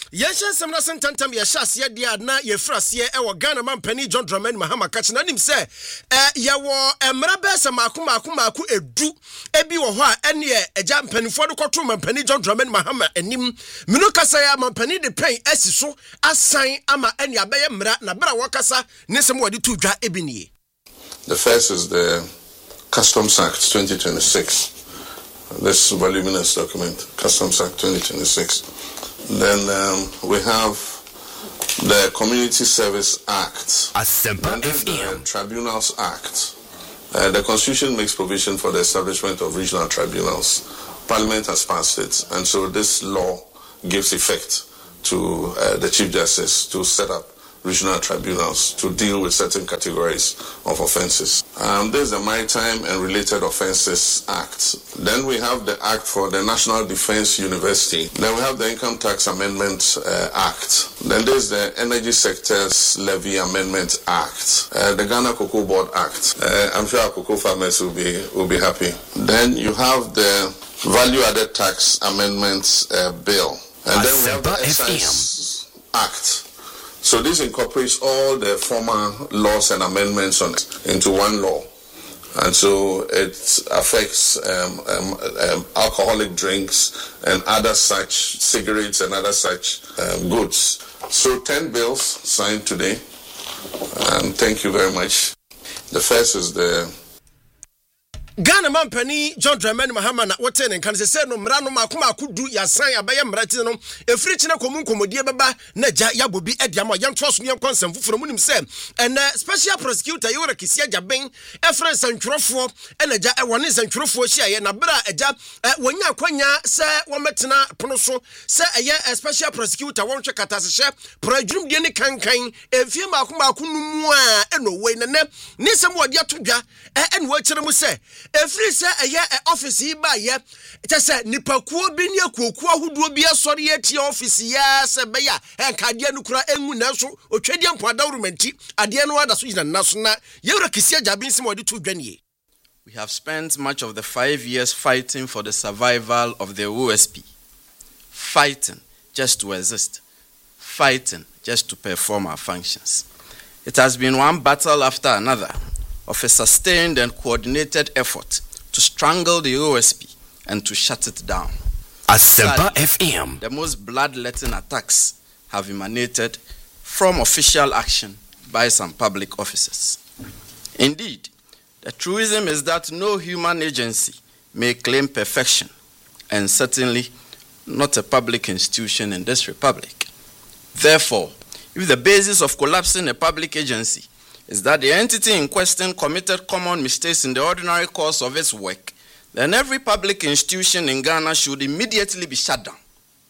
Yenshan Samna Santantam Yashas Yadia na Yefrasia ewa Ghana man Penny John Dramani Mahama Kachina nim say yawo emrabesa maku edu ebi wo ho a ene eja mpanifo do kwoto man Penny John Dramani Mahama enim mino kasa ya man Penny de pen asi so asan ama ene abeye mra na bra wakasa nisem wadi tu dwa ebi nie. The first is the Customs Act 2026. This voluminous document, Customs Act 2026. Then we have the Community Service Act and the Tribunals Act. The Constitution makes provision for the establishment of regional tribunals. Parliament has passed it, and so this law gives effect to the Chief Justice to set up regional tribunals to deal with certain categories of offences. There's the Maritime and Related Offences Act. Then we have the Act for the National Defence University. Then we have the Income Tax Amendment Act. Then there's the Energy Sectors Levy Amendment Act. The Ghana Cocoa Board Act. I'm sure our cocoa farmers will be happy. Then you have the Value Added Tax Amendments Bill. And then we have the Excise Act. So this incorporates all the former laws and amendments into one law. And so it affects alcoholic drinks and other such, cigarettes and other such goods. So 10 bills signed today. And thank you very much. The first is the Ghana man Penny John Dramani Mahama na wote ne kan se no mra no makoma akudu yasan abaye mrati no efiri kine komun komodie beba na ja yabobi ediama yantoso ne konsem fufuro munim se ene special prosecutor yora kisia jaben efren santwerofo ene ja woni santwerofo hia na bra eja wonya kwanya se wometena pono so se eye special prosecutor wonhwe katasehye proadwum die ne kankan efie makoma akunumu a eno we ne nisem wodi atodwa ene wo kire mu se efiri se eye office yi ba ye tese nipakuo bi ne akuokuo ahoduo bi asori ye tie office ya se be ya enkade no kura engu na so otwadi ampo adawrumanti ade no ada so yina naso na yewra kisia jabinsim wodi to dwanie. We have spent much of the 5 years fighting for the survival of the OSP, fighting just to exist, fighting just to perform our functions. It has been one battle after another of a sustained and coordinated effort to strangle the OSP and to shut it down. Asempa FM. The most bloodletting attacks have emanated from official action by some public officers. Indeed, the truism is that no human agency may claim perfection, and certainly not a public institution in this republic. Therefore, if the basis of collapsing a public agency is that the entity in question committed common mistakes in the ordinary course of its work, then every public institution in Ghana should immediately be shut down.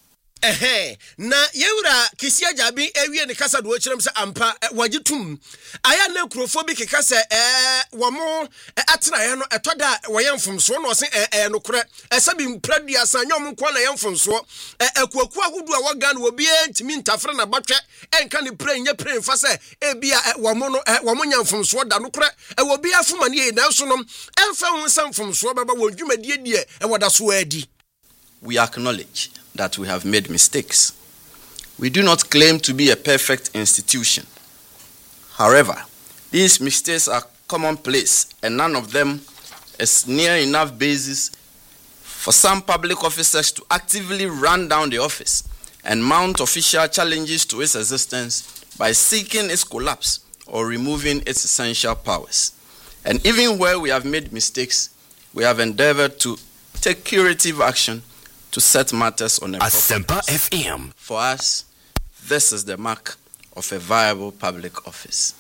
Na yewura kisia jabi ewie ne kasa do kirem se ampa wagitum aya na kurofobik kasa wamo atena ye no etoda woyemfomso no se no kure esabi mpradua sanyom kwa na yemfomso akuaku ahudu a waga na obi entimi ntafre na batwe enka ne prenye prenfa se ebia wamo no wamo nyamfomso da no kure obi afuma ne na so no emfa hu samfomso baba wodwumadie die woda so adi. We acknowledge that we have made mistakes. We do not claim to be a perfect institution. However, these mistakes are commonplace, and none of them is near enough basis for some public officers to actively run down the office and mount official challenges to its existence by seeking its collapse or removing its essential powers. And even where we have made mistakes, we have endeavored to take curative action to set matters on a Asempa FM. For us, this is the mark of a viable public office.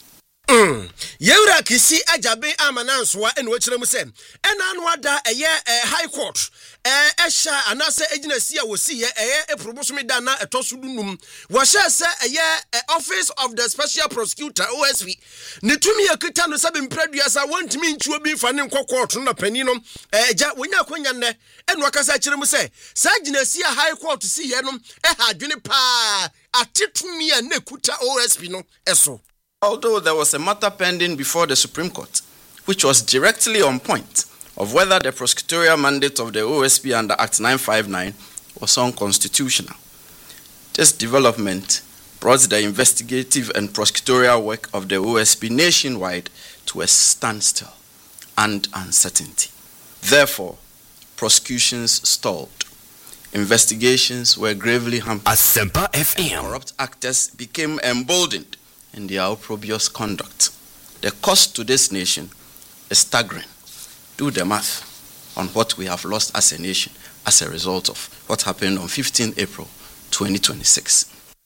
Yewra kisi ajabe amanansoa ene wachiremu se ena anu ada eye high court esha anase agency a wosi ye eprobosomi da na etosudunum wo sha se eye office of the special prosecutor OSP ne tumi yakita no sabe mpradua sa wontimi nchuo bi fa ne court na pani no eja wonya akonya ne ene wakasa kiremu se sa agency a high court si ye no ha adwene pa atetumi a ne kuta OSP no eso. Although there was a matter pending before the Supreme Court, which was directly on point of whether the prosecutorial mandate of the OSP under Act 959 was unconstitutional, This development brought the investigative and prosecutorial work of the OSP nationwide to a standstill and uncertainty. Therefore, prosecutions stalled. Investigations were gravely hampered. Asempa FM. Corrupt actors became emboldened in their opprobrious conduct. The cost to this nation is staggering. Do the math on what we have lost as a nation as a result of what happened on 15 April 2026.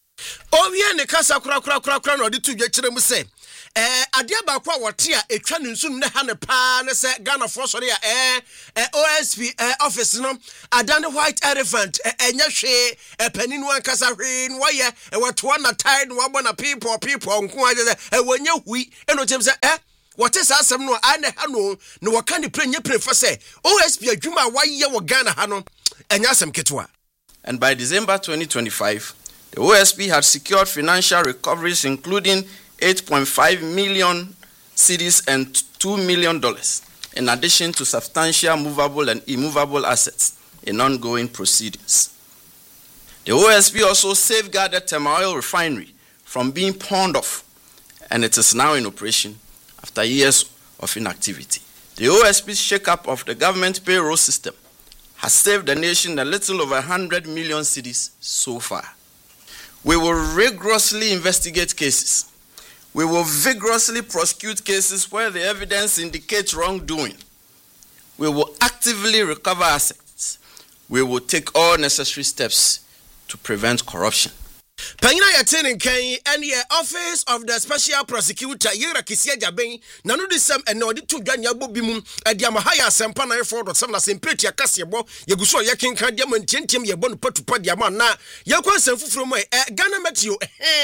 Owie ne kasa kura no de tu dwekere mu se ade ba kwa wote a etwa ne nsu ne ha ne pa ne se Ghana for sori a OSP office no adane white elephant enya hwe paninu ankasa hwe no ye woto na tide no wabo na people nko aje wonya hui eno chem se what is asem no ane ha no ne woka ne prefa se OSP adwuma waye wo Ghana ha no enya asem ketwa. And by December 2025, the OSP had secured financial recoveries including 8.5 million cedis and $2 million, in addition to substantial movable and immovable assets in ongoing proceedings. The OSP also safeguarded Tema Oil Refinery from being pawned off, and it is now in operation after years of inactivity. The OSP's shake-up of the government payroll system has saved the nation a little over 100 million cedis so far. We will rigorously investigate cases. We will vigorously prosecute cases where the evidence indicates wrongdoing. We will actively recover assets. We will take all necessary steps to prevent corruption. Panyina yatene kan and the office of the special prosecutor Yera Kisia Jaben na no disem ene odi to dwan yabo bi mu ade amahaya sempa na efo do sem na sempeti akasebo yeguso yekenkan de mantientem yebo no patupa de ama na yekwansem fufuro mu Ghana metio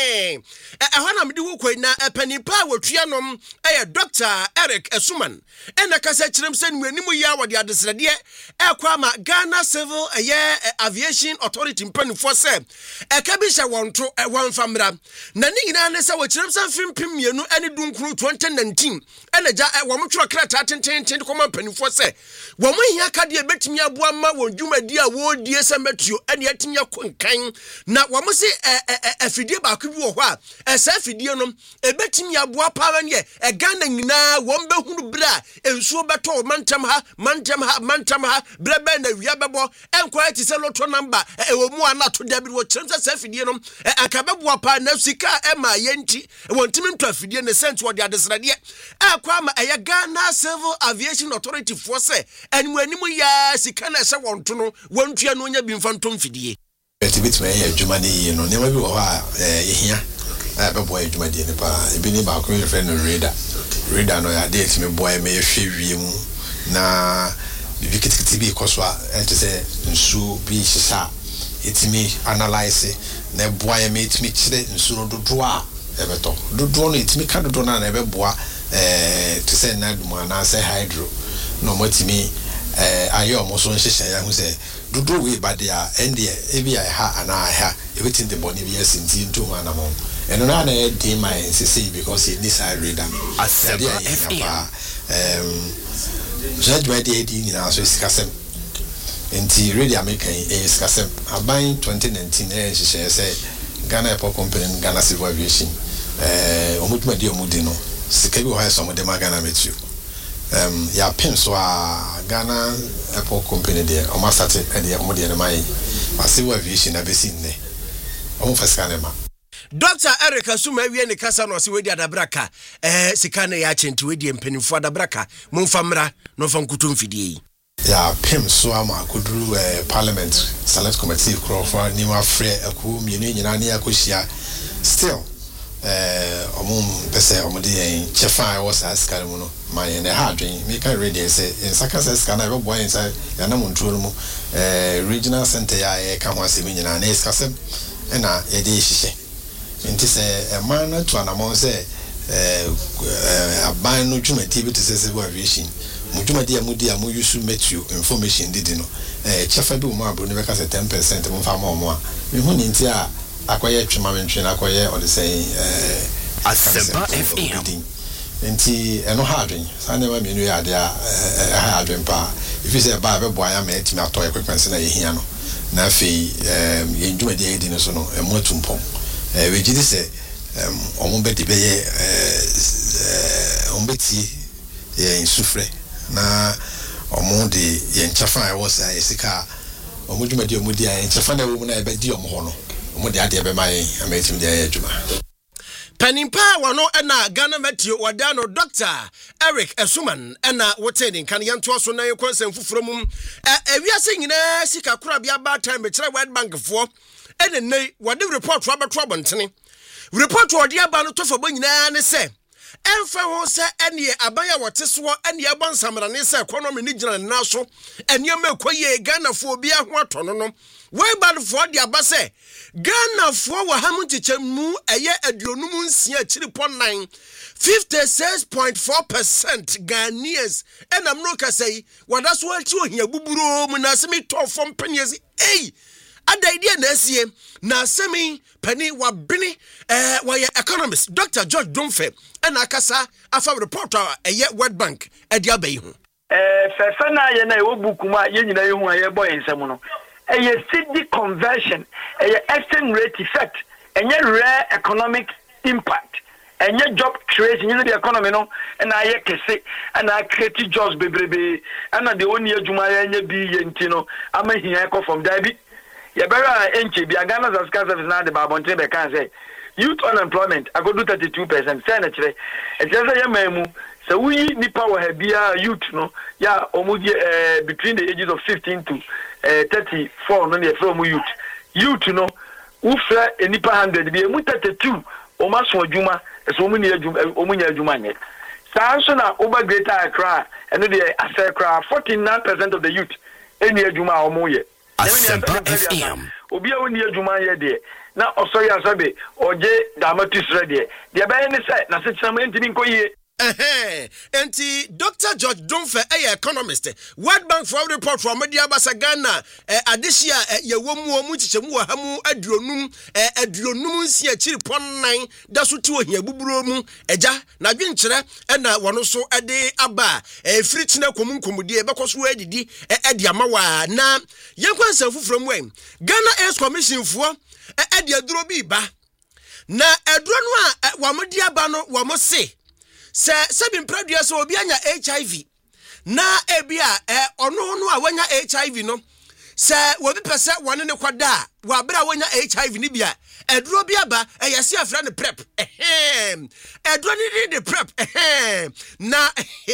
ehana mede wo koi na panipa watua nom Dr. Eric Esuman ena kasa kirem se nuanimu ya wode adesrede ekwa ma Ghana Civil Aviation Authority mpanifo se ekabisha wonto wan famra na ni nyina ne se wo kirem se fimpim mienu ane dunkuru 2019 ena ja wo mtworo krata tenten koma mpanifo se wo mo hia kade ebetimi aboa ma won dwumadi a wo die se metuo ene atimi akonkan na wo mo se afidie ba ku bi wo ho a esa afidie no ebetimi aboa pa ne Ghana nyina wo mbehunu bra ensuo beto mantam ha brebe na wia bebo enko ti se lotto number ewo mu ana to da bi wo kirem se afidie no akabeboa pa na sika ema yenti wontimi nto afidie ne sent wo de adesrade akwa ma Ghana Civil Aviation Authority for se animu ya sika na se wonto no wontua no nya bi mfantom fidie etibit me ya dwuma ne no ne ma bi wo ha yehia beboa dwuma de ne pa ebi ni ba ko refer no radar no ya de etimi boy me yehwe wiem na bi kitikiti bi koso a ente se nsu bi hisa etimi analyze na boy me etimi kire nsu no dodo a ebeto dodo no etimi ka dodo na ebeboa to say na dum na say hydro no matimi ayo mo so nhyehyɛ ya hu sɛ dodo we ba dia ende ebi ya ha ana ha ebitin de boni bi asinti nto ho anamo eno na na dey my say because it needs a reader Asempa FM judgment dey di na so sikasem enti ready american sikasem aban 2019 nhyehyɛ sɛ Ghana Airport Company Ghana Civil Aviation omutuma di omudi no sika bi ho ya so mo de Ghana metio ya pen so a Ghana Airport Company there o ma start e de mo de na mai Civil Aviation na besi nne o fasika ne ma Dr. Eric Asuma wie ne kasa no se wedi adabraka sika ne ya chenti wedi empanifo adabraka momfamra no fa nkuto mfidie ya pem so ama koduru parliament select committee crowdfunding ni ma frɛ aku mienu nyina ne akohia still pese omudi en chefa was askar mu no ma ye ne ha adwen me kan ready say in sakasa ska na be boy inside ya na montro mu regional center ya e ka ho asemi nyina na eskasem na ye de hihye nti se man na to anamon say aban no dwumati bi to say Civil Aviation mu dwumadi amudi amu yusu metro information didi no chefa bi mu abro ne be ka say 10% mu fa ma omo a me hu ni nti a akoye twema mentwe na akoye o de say Asempa FM enti eno ha adwen sa ne ma menu ya de ha adwen pa if you say ba be boya ma etimi atoy kwekwense na yehia no na afei yɛn dwumadi a yɛdi no so no ɛmo atumpɔn wegye di sɛ ɔmo bɛde bɛyɛ ɔmo bɛtie yɛn sufrɛ na ɔmo de yɛn kyɛfa a ɛwɔ sɛ yɛsika ɔmo dwumadi ɔmo di a yɛn kyɛfa na ɛwɔ mu na yɛbɛdi ɔmo hɔ no ɔmo de adeɛ bɛma yɛn ama yɛtumi de ayɛ adwuma Penimpa wano ena Ghana Meteo wadano Dr. Eric Esuman ena woteni kan yanto so na yekonsem fufuro mum ewiase nyina sika kura bia ba time be kire World Bank fo ene nei wode report wa beto abontene report wode aba no tofo bo nyina ne se emfa ho se ene abaya wote so ene abansamra ne se economy ni gina na so ene ma ekoye Ghana fo bia ho atono no World Bank fo de aba se Ghana fo wa hamu tichemu eye aduonum nsia chiripon 9 56.4% Ghanaians enam no kasai wada so alti ohia buburo mu na semi to fom paniesi adaidia na asie na semi pani wa bini wa economist Dr. George Domfe ena akasa afa report eye World Bank edi abai ho fefe na ye na e obuku ma ye nyina ye hu aye boy nsem no a steady conversion, a exchange rate effect, and a rare economic impact, and your job creation in the economy, no, and I can say, and I create jobs, baby, and the only Jumaya and be Yentino, I'm making echo from Debbie. Yabera Enchi, be a Ghana's as Casa is not the Babonte, can say. Youth unemployment, I go do 32%, Senator, and just a memo. So we need power have be a youth, no, yeah, almost between the ages of 15 to 34, no, near from youth. Youth, no, ufra enipa 100 be a 32, or much more Juma, as woman near Juma. Sansona over Greater Accra, and the Affair Cra, 49% of the youth, any Juma or more. Asempa FM. Obia near Juma there. Now, Osoya Sabe, or J. Damatis ready. The Abayani said, Nassim Tinko. Enti Dr. George Domfe economist World Bank for report from Media Basa Ghana adisia ye womu chichemu hamu aduonum nsia chiripon 9 da so ti ohia buburo mu eja na dwenkyere na wono so ede aba firi kina komunkomudi bekoso adidi ede amawa na yenkwansa fufuro mu Ghana Air Commission fo ede aduro bi ba na aduro no a wamodi aba no wamo se Sebi mpradua so obi anya HIV na ebia ono no a wanya HIV no se wobi pese wone ne kwada wa bra wanya HIV ni bia eduro bia ba yesi afra ne prep eduro ni de prep na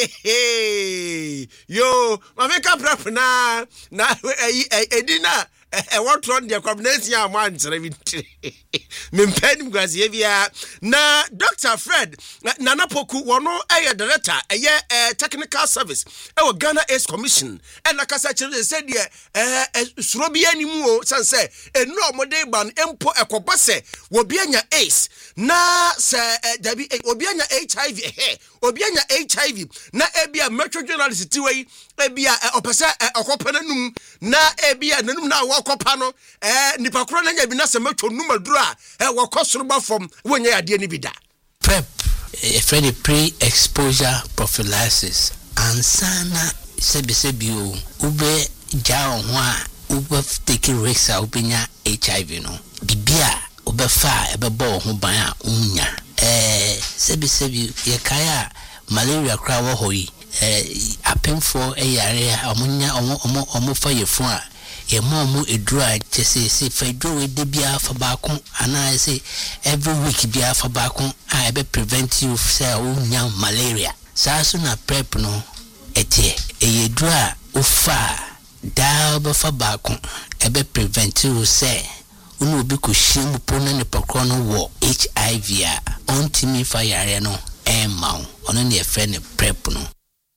yo ma meka prep na edina what run the combination man Mempeni mgwazi bia na Dr. Fred Nanapoku wono director technical service Ghana Air Commission and akasa chere said surobia ni mu sanse eno mode ban empo ekobase wobianya AIDS na se dabi obianya HIV obianya HIV na ebia metro journalist tiwei ebia opese okopananum na ebia nanum na wakopa no nipa kro na nya bi na se metro numaduru a wakosoroba from wonya ade ni bida PrEP a friendly pre-exposure prophylaxis ansana sebisebio ube jao hwa ube take risks a ubenya HIV no bibia ube fa ebebo ho ban a unya sebisebio ye kaya malaria kra wo hoyi apemfo eyare omunya omo fa yefun a ye momu edura chese fedro we de bia fa baako ana say every week bia fa baako a be prevent you say unya malaria sa so na PrEP no etie eyedura ufa da be fa baako e be prevent you say unu obi ko hyiam pona ne pakro no wo HIV a ontimi fa yare no ema ono ne efre ne PrEP no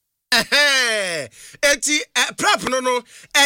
eti PrEP no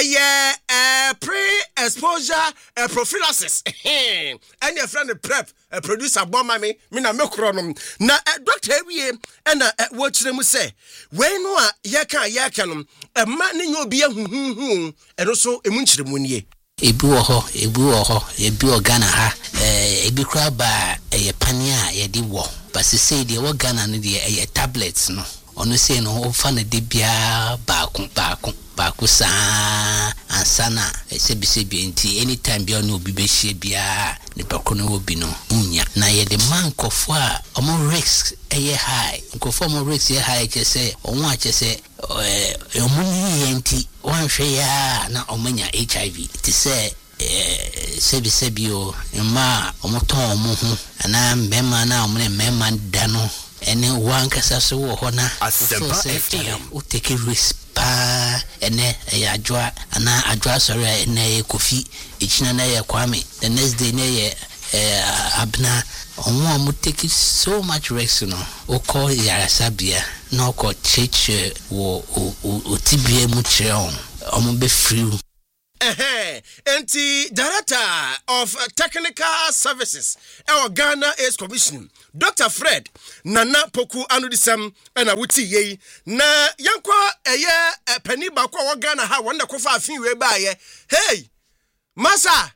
pre-exposure prophylaxis and your friend PrEP producer bomb me na mekronom na doctor ewie na what them say when no yeka no ma ne nyo bia huhuhu eno so emunchire mu nie ebi wo ho ebi Ghana ha ebi kra ba ye pania ye di wo but say de wo Ghana no de tablets no ono say no ofa na de bia baako saa ansana sebi enti anytime bia no obi be hye bia ne bakro no obi no unya na ye de mankofo a omo risks eye high nkofo omo risks eye high che say onwo a che say omo ni enti wan hwe ya na omanya HIV ti say sebi o ma omoton omo ho ana mema na omne mema da no ene wan kasa so wo ho na Asempa FM o take risk pa ene ya adwa ana adwa sori ene kofi echina na ya kwame the next day na ya abna onwo mo take so much risk no o call ya sabia na o ko cheche wo o tibie mu chreon omo be free. Enti Director of Technical Services Ghana Aids Commission Dr. Fred Nana Poku Anudisam ena wuti ye na yankwa eye pani ba kwa Ghana ha wanda kofa afin we ba ye hey masa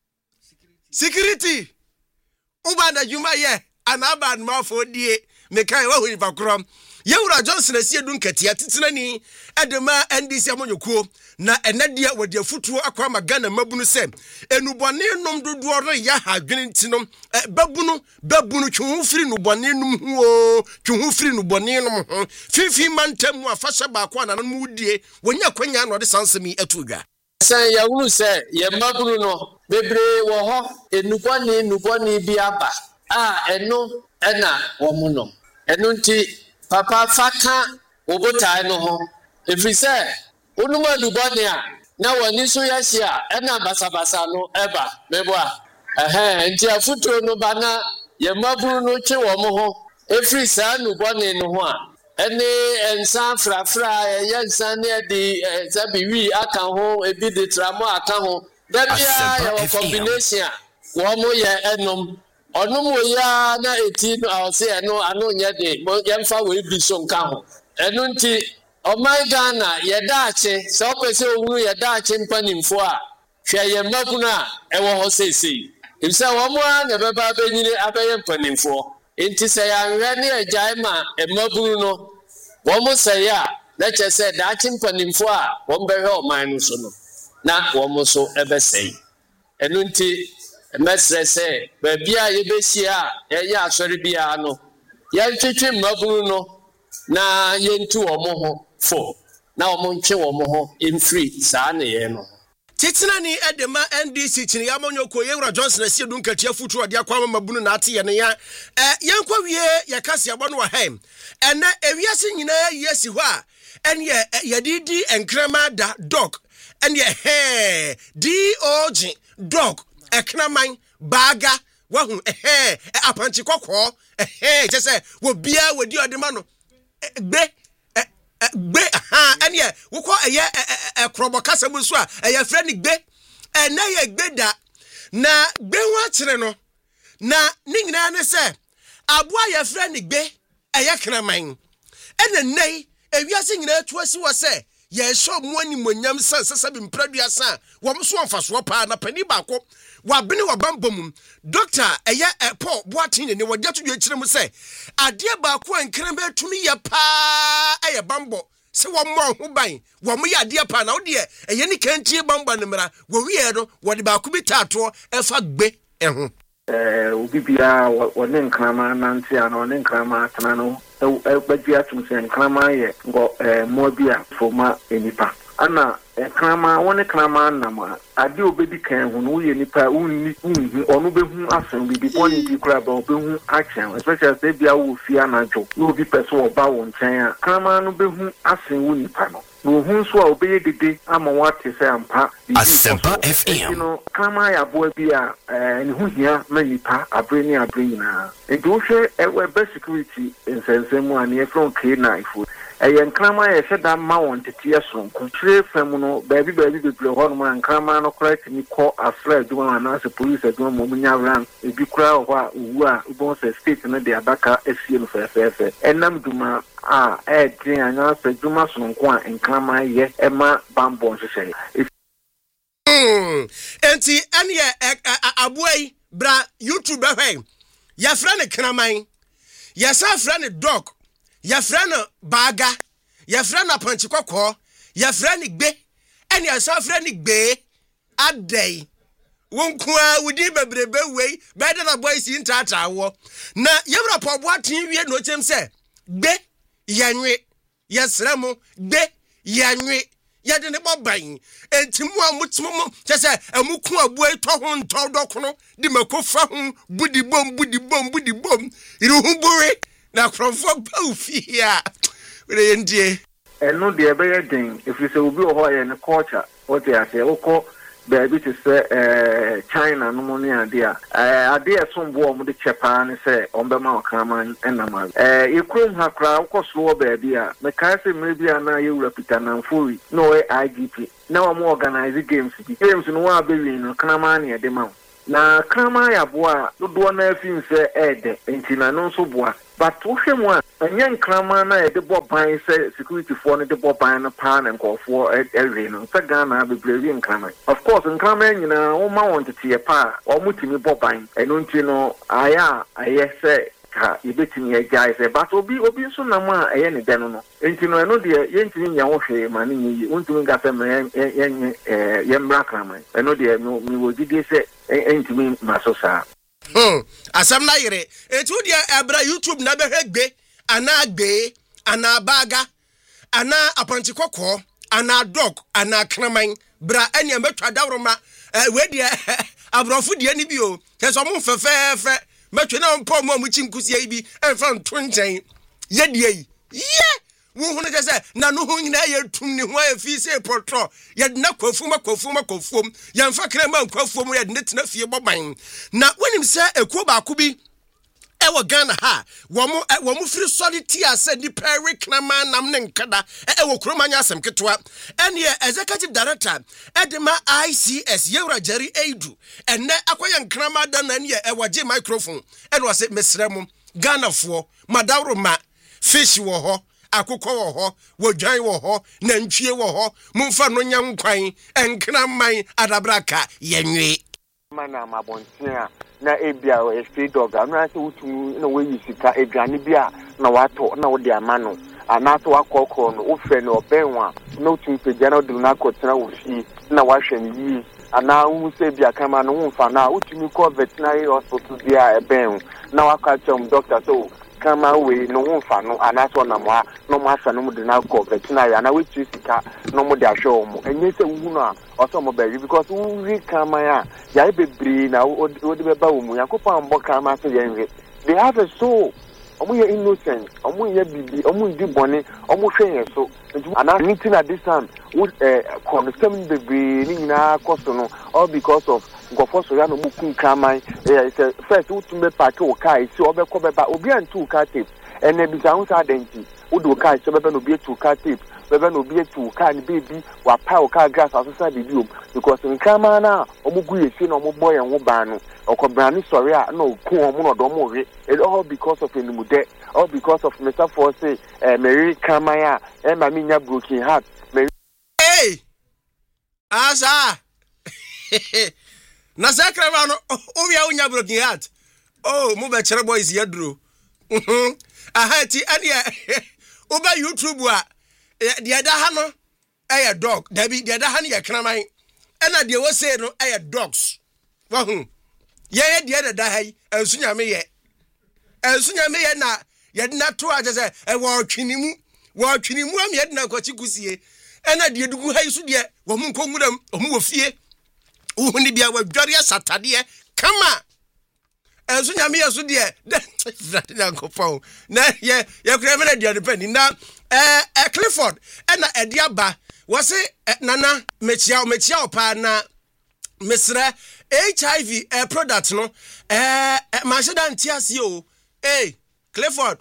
security uba na juma ye anaba ma fo die mekai wa huni bakrom Yewura Johnson asie dun katia titina ni edema NDC amonyokuo na enadia wode afutuo akwa magana mabunu se enubone nom dodo re ya ha dwene ntinom babunu twuhu firi nubone num ho twuhu firi nubone nom ho fifi mantam afasha ba akwa nanom wudie wonya kwanya no de sansemi atudwa san ya wuru se ye mabunu no bebre wo ho enubone bi aba eno ena wo mu no eno nti Papa faka obotai no ho efrise onuma dubone a na wani so yahia ena basabasa no eba meboa nti afutuo no bana ye maburu no che wo mo ho efrise anubone no ho a ene ensan frafra ye ensan ne di zabiwi aka ho ebi de tramo aka ho da bia ye combination wo mo ye enom Onumo ya na eti no I say no anu nya de mo yemfa we bi so nka ho enu nti o my Ghana ye daache so pese owuru ye daache mpanimfo a hwe ye mabunu a ewo ho sesei imsa wo mo na beba benyine abeye mpanimfo enti se ya nwe ne agyae ma emabunu no wo mo se ya na che se daache mpanimfo a wo behwe o man no so no na wo mo so ebesei enu nti mesrese babia yebehia ya asori bia no yentwetwe mabunu no na yentu omo ho fo na omo ntwe omo ho free saa ne ye no titina ni edema NDC chini ya monyoko Yewura Johnson asie dun katia futu ade akwa mabunu na ate ye ne ya yenkwa wie ya kase abo no wa hem ena ewiase nyina yesi ho a ene yedidi enkrama da dog ene DOG dog ekraman baga wahu apanchi kokko jese wo bia wodi odema no gbe ene wo ko eye ekrobo kasam so a eye frɛ ni gbe ene ye gbe da na gbe ho akire no na ni nyina ne se aboa ye frɛ ni gbe eye kraman ene nei ewiase nyina tuasi wo se ye show mu ani monyam sansa bi mpraduasa wo mso onfaso pa na pani ba ko wabene wabambom doctor eye Paul Boateng ne wodi atu dwe kire mu se ade ba ko ankran be tumi ye pa eye bambo se wo mo ho ban wo mo ye ade pa na wo de eye ni kantie bambo ne mra wo wie no wodi ba ko bi tato efa gbe eho obi bia wone nkrama nanti ana wone nkrama tana no bajia tumse nkrama ye ngo mo bia foma enipa ana krama wone krama nama ade obedi kan hu no ye nipa unni onu behu asen bibi boni di kura ba obehu action especially say bia wo fi anajo no bi person oba wo nchen a krama no behu asen wo nipa no no hu so a obeye dede ama wate say ampa Asempa FM you know krama ya bo bia ni hu hia ma nipa abreni na enti wo hwe e best security nsensemu ani e from K9 eyen krama ye seda ma won tetie sonko tre fam no baabi bebre ho no man krama no correct ni ko afra aduma na se police aduma mo nya ran ebi kura ho a owu a ubon se state no de abaka afie no fefe enam duma a din anya se duma sonko a krama ye ema bambo hwehwe enti ene aboai bra YouTube hwe ya fra ne kraman ya sa fra ne dog yɛfrɛ no baaga yɛfrɛ no apanchi kɔkɔɔ yɛfrɛ no gbe ɛne asafrɛ no gbe adai wonkua wudi bebrebe wei bɛda na boy si ntata wo na yɛwra pɔboa ten wie no chem sɛ gbe yanwe yɛsrɛ mo gbe yanwe yɛde ne bɔban entimu amutimo kyɛ sɛ amuku aboa tɔ ho ntɔ dɔkono de makofa ho budi bom iruhu bure na krɔfo bawfi a wele ndie ɛno deɛ ɛbɛyɛ den ɛfiri sɛ obi wɔ hɔ yɛ ne culture wɔte ase wokɔ baabi te sɛ China no mu ne ade a ade ɛsom boɔ ɔmo de kyɛ paa ne sɛ ɔmbɛma ɔkraman ɛnam a yɛkurom ha koraa wokɔ soro wɔ baabi a mekae sɛ mmerɛ bi a na yɛwura Peter Namfori na ɔyɛ IGP na ɔmo organize games no wɔn a bɛwie no kraman ne yɛde ma wo na kraman yɛ aboa a dodoɔ no afim sɛ ɛɛdɛ nti na no nso boa but wohwɛ mu a ɛnyɛ nkraman na yɛde bɔ ban sɛ security foɔ no de bɔ ban no paa na nkɔɔfoɔ ɛwe no sɛ Ghana bebree nkraman of course nkraman nyinaa woma wɔn teteɛ paa ɔmo tumi bɔ ban ɛno nti no ayɛ sɛ ka yɛbɛtumi agyae sɛ but obi nso nam a ɛyɛ ne dɛ no nti no ɛno deɛ yɛntumi nya wo hwee ma ne nyɛ wontumi nka sɛ yɛmmra kraman ɛno deɛ mewɔ gyidie sɛ ɛntumi ma so saa asam na yere etu dia abra YouTube na behwe gbe ana baga ana apanchi kokko ana dog ana kraman bra anya metwa dawroma we dia abrofo dia ni bi o keso mo fefefe metwe na mpo mo mu chinkusie bi emfa nto nchen ye dia yi wo hu ne se na no hu nyina ye tum ni ho afi se potro ye na kwafum ye mfa krema kwafum ye ne tena fie boban na wonim se ekuo ba ko bi ewo Ghana ha wo mo free solidity ase di peri knama nam ne nkada ewo kromanya asem ketwa ene executive director edema ICS yewra Jerry Aidu ene akoye nkrama da na ne ewo je microphone ene wo se mesrem Ghana fo madawro ma fish wo ho akukọ wo ho wodwan wo ho na ntwie wo ho mumfa no nya nkwan enkraman adabraka yenwe mana mabontia na ebia o street dog na se wutu na we yisika eduane bia na wato na wo de amano anato akọkọ no wo fe no obenwa na wutu pejia na do na akotena wo fi na wahwe ni ana wu se bia kama no wumfa na wutumi ko veterinary hospital bia eben na wakachom doctor so kama we no wumfa no anaso na mo no mo asa no mo de na ko veterinary ana we sika no mo de ahwe omo enye se wu no a oso mo baby because wu ri kama ya bebre na wo de beba wo mu yakopa mbo kama se yenwe they have a soul omo ye innocent omo ye bibi omo ndi bone omo hwe so ana meeting at this time with concern bebre ni nyina koso no all because of ngofo so ya no mu kun kama first utume park wo kai si obekọ beba obi antu ka tape ene bi sa unsa denti udo kai so beba no bi tu ka tape beba no bi tu ka ni baby wa pa o ka gas asosa bibi because nkama na omugu yesi na omugbo ye ho ba no okobrani sorry a na okun omo no do mo re all because of enumude all because of Mr. Force Mary Kamaya ma me nya broken heart hey asa na sakra no o wia unya broken heart oh mo be chere boys yaduro aha ti ane oba YouTube a de da ha no dog dabi de da ha no ye kraman ena de wo say no dogs wa hu ye de da ha yi ensunyame ye na ye na to a je wo twinimu am ye na kwachi kusie ena de dugu ha yi so de wo mu nkonguram o mu wo fie wo ni bia wa dware satade kama ensunyame ye so de na nkopon na ye kura me na de depend na Clifford ena ediaba wose nana mechia pa na mesre HIV product no masheda ntiase o Clifford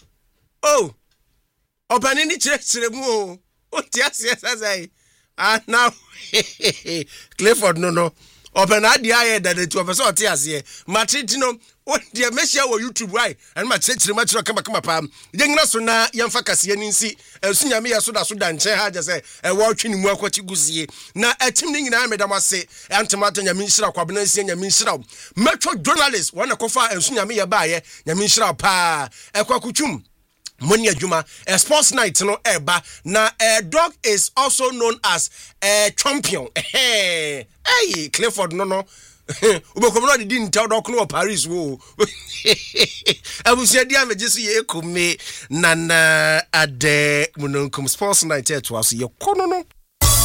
opani ni chire mu o ntiase sasai now Clifford no opana dia aye that to person otiase matiti no o dia mehia wo YouTube right and ma chire ma chire kama pa yengina so na yemfa kase ni nsi ensunyame ye so da nche ha je se wo twini mu akwachi gusie na atim ni nyina medam ase antemato nyame nhira kwabena nsi nyame nhira metro journalist wona kofa ensunyame ye baaye nyame nhira pa ekwakutum Money adwuma sports night no eba na dog is also known as champion. Hey Clifford no ubekomno di ntaw dog no Paris wo abusia dia meje so ye kome na ade munonkum sports night to aso ye kono no